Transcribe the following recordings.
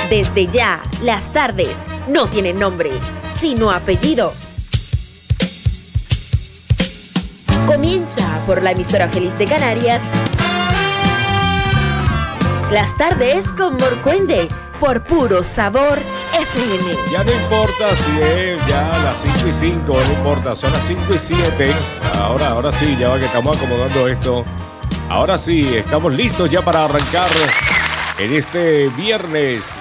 Desde ya, las tardes no tienen nombre, sino apellido. Comienza por la emisora feliz de Canarias. Las tardes con Morcuende, por Puro Sabor FM. Ya no importa si es ya las 5:05, no importa, son las 5:07. Ahora sí, ya va que estamos acomodando esto. Ahora sí, estamos listos ya para arrancar en este viernes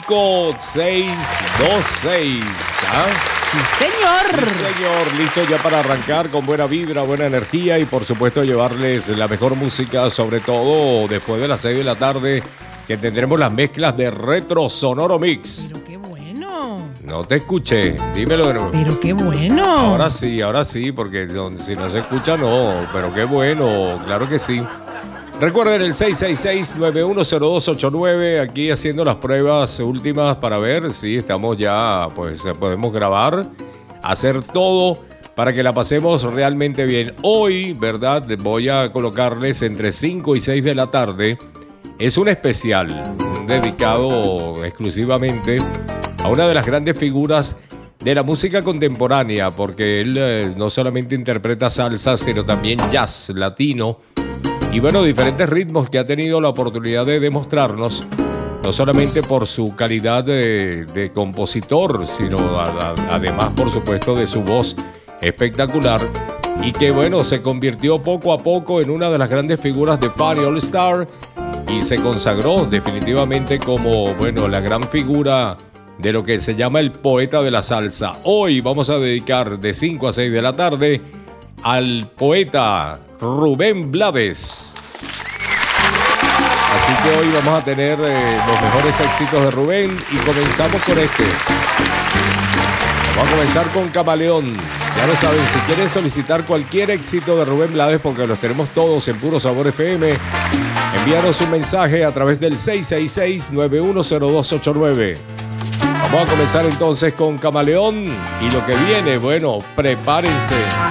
5-6-2-6. ¿Ah? ¡Sí, señor! Sí, señor, listo ya para arrancar con buena vibra, buena energía y por supuesto llevarles la mejor música, sobre todo después de las 6 de la tarde, que tendremos las mezclas de Retro Sonoro Mix. ¡Pero qué bueno! No te escuché, dímelo de nuevo. ¡Pero qué bueno! Ahora sí, porque si no se escucha no, pero qué bueno, claro que sí. Recuerden el 666-910289, aquí haciendo las pruebas últimas para ver si estamos ya, pues podemos grabar, hacer todo para que la pasemos realmente bien. Hoy, ¿verdad? Voy a colocarles entre 5 y 6 de la tarde. Es un especial dedicado exclusivamente a una de las grandes figuras de la música contemporánea, porque él no solamente interpreta salsa, sino también jazz latino. Y bueno, diferentes ritmos que ha tenido la oportunidad de demostrarnos, no solamente por su calidad de compositor, sino además, por supuesto, de su voz espectacular. Y que bueno, se convirtió poco a poco en una de las grandes figuras de Party All Star y se consagró definitivamente como, bueno, la gran figura de lo que se llama el poeta de la salsa. Hoy vamos a dedicar de 5 a 6 de la tarde al poeta Rubén Blades. Así que hoy vamos a tener los mejores éxitos de Rubén y comenzamos con este. Vamos a comenzar con Camaleón. Ya lo saben, si quieren solicitar cualquier éxito de Rubén Blades, porque los tenemos todos en Puro Sabor FM, envíanos un mensaje a través del 666-910289. Vamos a comenzar entonces con Camaleón y lo que viene, bueno, prepárense.